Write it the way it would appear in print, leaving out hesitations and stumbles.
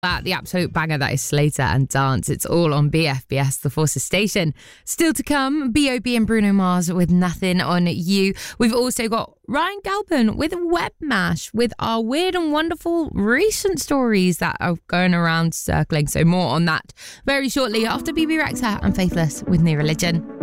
That the absolute banger that is Slater and Dance. It's all on BFBS, the Forces station. Still to come, B.O.B. and Bruno Mars with Nothing on You. We've also got Ryan Galpin with Webmash with our weird and wonderful recent stories that are going around circling. So more on that very shortly after BB Rexha and Faithless with New Religion.